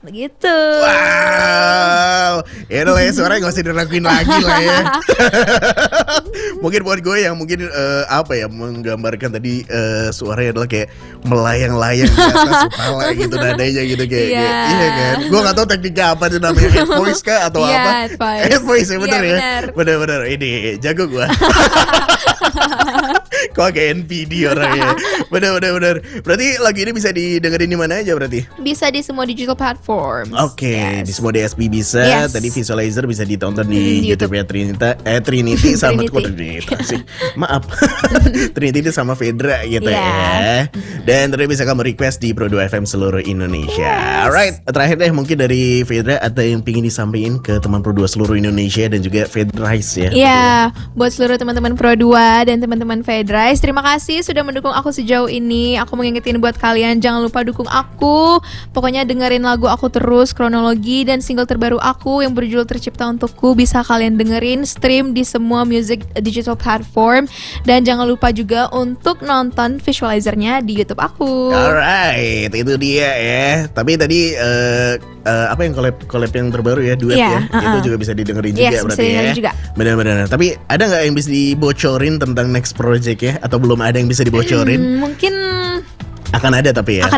Begitu. Wow. Ya udah lah ya, suaranya gak usah diraguin lagi lah ya. Mungkin buat gue yang mungkin menggambarkan tadi suaranya adalah kayak melayang-layang di atas kepala gitu nadanya gitu kayak iya kan. Gue gak tahu tekniknya apa itu namanya, head voice kah atau apa? Head voice ya bener ya. Bener ini jago gue. Kok kayak NPD orangnya. Bener. Berarti lagu ini bisa didengerin di mana aja berarti? Bisa di semua digital platform. Oke, di semua DSP bisa. Tadi Visualizer bisa ditonton di YouTube-nya Trinity sama Trinity sih. Maaf. Trinity sama Fedra gitu ya. Dan terus bisa kamu request di Pro 2 FM seluruh Indonesia. Alright, terakhir deh mungkin dari Fedra ada yang pingin disampaikan ke teman Pro 2 seluruh Indonesia dan juga Fedrice ya. Iya, buat seluruh teman-teman Pro 2 dan teman-teman Fedrice, terima kasih sudah mendukung aku sejauh ini. Aku mau ngingetin buat kalian, jangan lupa dukung aku. Pokoknya dengerin lagu aku terus, kronologi dan single terbaru aku yang berjudul Tercipta Untukku bisa kalian dengerin, stream di semua music digital platform. Dan jangan lupa juga untuk nonton visualizernya di YouTube aku. Alright, itu dia ya. Tapi tadi apa yang collab yang terbaru ya, duet itu juga bisa didengerin juga berarti ya. Juga. Benar-benar. Tapi ada nggak yang bisa dibocorin tentang next project ya? Atau belum ada yang bisa dibocorin? Mungkin akan ada tapi ya. Akan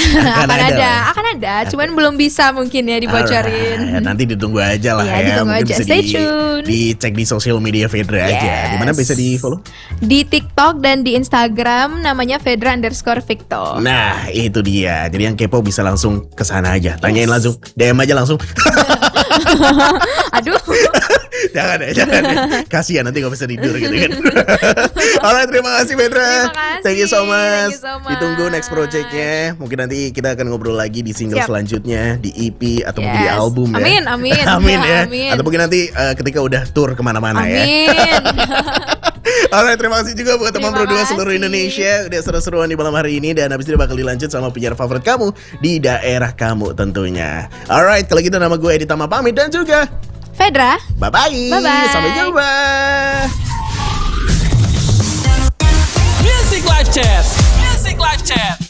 ada. Cuman belum bisa mungkin ya dibocorin. Nanti ditunggu aja lah ya. Ditunggu mungkin aja. bisa Stay tune. dicek di sosial media Fedra aja. Di mana bisa di follow? Di TikTok dan di Instagram namanya Fedra_Victor. Nah itu dia. Jadi yang kepo bisa langsung kesana aja. Tanyain langsung, DM aja langsung. Aduh. Jangan deh. Kasihan nanti gak bisa tidur gitu kan. Alright, terima kasih Fedra. Thank you so much. Ditunggu next projectnya. Mungkin nanti kita akan ngobrol lagi di single selanjutnya, di EP atau mungkin di album ya. Amin ya. Atau mungkin nanti ketika udah tour kemana-mana ya. Alright, terima kasih juga buat teman Pro 2 seluruh Indonesia. Udah seru-seruan di malam hari ini. Dan habis itu bakal dilanjut sama penyiar favorit kamu di daerah kamu tentunya. Alright, kalau gitu nama gue Edi Tama pamit dan juga Fedra. Bye-bye. Sampai jumpa. Music Live Chat.